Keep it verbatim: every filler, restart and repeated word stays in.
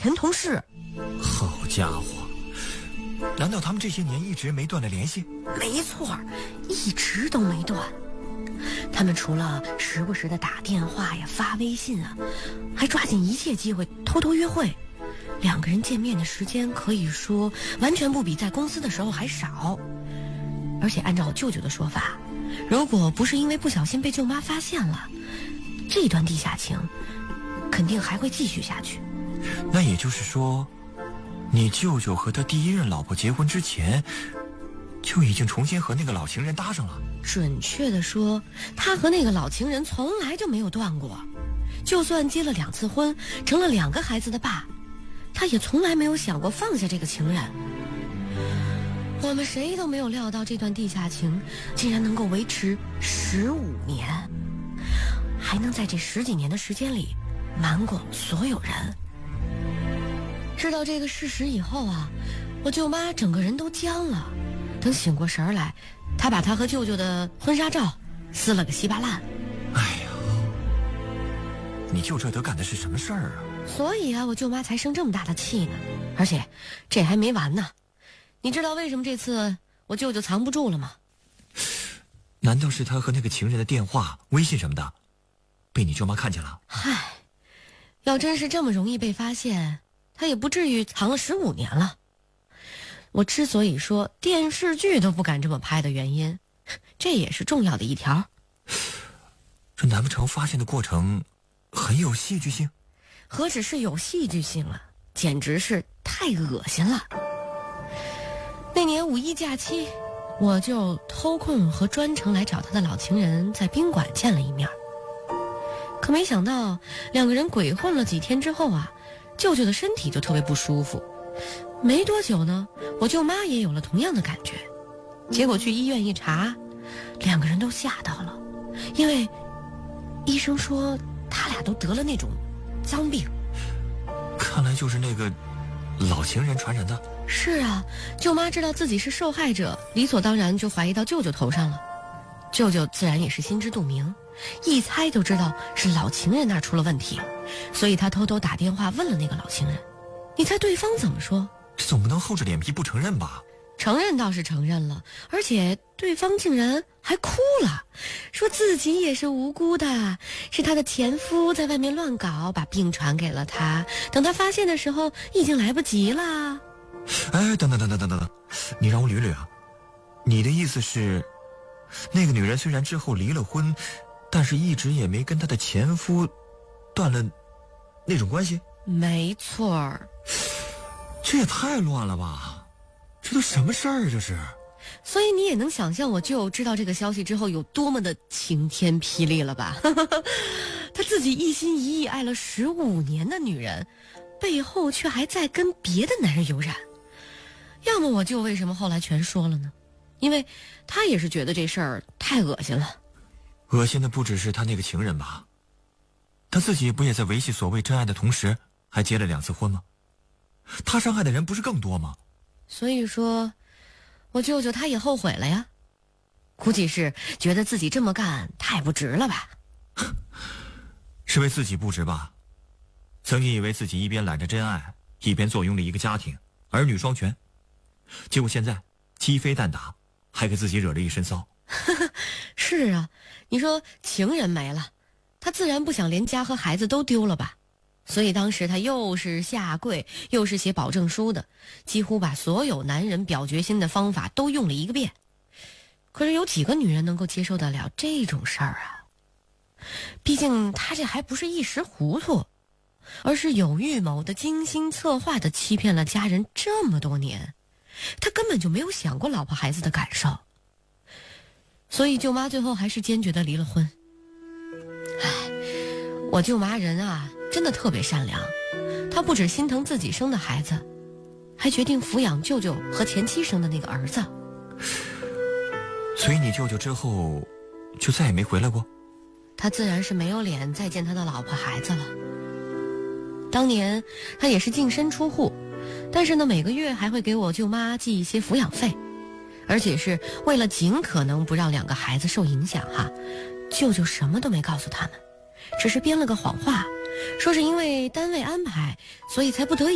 前同事。 好家伙，难道他们这些年一直没断了联系？ 没错，一直都没断。他们除了时不时的打电话呀、发微信啊，还抓紧一切机会偷偷约会。两个人见面的时间可以说完全不比在公司的时候还少。而且按照我舅舅的说法，如果不是因为不小心被舅妈发现了，这段地下情肯定还会继续下去。 那也就是说，你舅舅和他第一任老婆结婚之前就已经重新和那个老情人搭上了。 准确的说，他和那个老情人从来就没有断过。就算结了两次婚，成了两个孩子的爸，他也从来没有想过放下这个情人。我们谁都没有料到这段地下情竟然能够维持十五年，还能在这十几年的时间里瞒过所有人。知道这个事实以后啊，我舅妈整个人都僵了。等醒过神来，她把她和舅舅的婚纱照撕了个稀巴烂。 哎呀，你舅这都干的是什么事儿啊？ 所以啊，我舅妈才生这么大的气呢。而且这还没完呢。你知道为什么这次我舅舅藏不住了吗？ 难道是他和那个情人的电话、微信什么的被你舅妈看见了？ 嗨，要真是这么容易被发现，他也不至于藏了十五年了。我之所以说电视剧都不敢这么拍的原因，这也是重要的一条。 这难不成发现的过程很有戏剧性？ 何止是有戏剧性了，简直是太恶心了。那年五一假期，我就偷空和专程来找他的老情人在宾馆见了一面。可没想到两个人鬼混了几天之后啊，舅舅的身体就特别不舒服。没多久呢，我舅妈也有了同样的感觉。结果去医院一查，两个人都吓到了，因为医生说他俩都得了那种脏病。 看来就是那个老情人传染的。 是啊，舅妈知道自己是受害者，理所当然就怀疑到舅舅头上了。舅舅自然也是心知肚明，一猜就知道是老情人那儿出了问题，所以他偷偷打电话问了那个老情人。你猜对方怎么说？ 这总不能厚着脸皮不承认吧？ 承认倒是承认了，而且对方竟然还哭了，说自己也是无辜的，是他的前夫在外面乱搞，把病传给了他，等他发现的时候已经来不及了。 哎，等等等等等等等，你让我捋捋啊！你的意思是，那个女人虽然之后离了婚，但是一直也没跟她的前夫断了那种关系？ 没错儿。 这也太乱了吧！这都什么事儿啊？这是。 所以你也能想象我舅知道这个消息之后有多么的晴天霹雳了吧？他自己一心一意爱了十五年的女人，背后却还在跟别的男人有染。要么我舅为什么后来全说了呢？因为他也是觉得这事儿太恶心了。 恶心的不只是他那个情人吧？他自己不也在维系所谓真爱的同时，还结了两次婚吗？他伤害的人不是更多吗？ 所以说，我舅舅他也后悔了呀，估计是觉得自己这么干太不值了吧。 是为自己不值吧？曾经以为自己一边揽着真爱，一边坐拥了一个家庭，儿女双全，结果现在鸡飞蛋打，还给自己惹了一身骚。 是啊，你说情人没了，他自然不想连家和孩子都丢了吧，所以当时他又是下跪又是写保证书的，几乎把所有男人表决心的方法都用了一个遍。可是有几个女人能够接受得了这种事儿啊？毕竟他这还不是一时糊涂，而是有预谋的、精心策划的欺骗了家人这么多年，他根本就没有想过老婆孩子的感受。所以舅妈最后还是坚决的离了婚。唉，我舅妈人啊真的特别善良，她不只心疼自己生的孩子，还决定抚养舅舅和前妻生的那个儿子。 所以你舅舅之后就再也没回来过？ 他自然是没有脸再见他的老婆孩子了。当年他也是净身出户，但是呢每个月还会给我舅妈寄一些抚养费，而且是为了尽可能不让两个孩子受影响哈，舅舅什么都没告诉他们，只是编了个谎话，说是因为单位安排，所以才不得已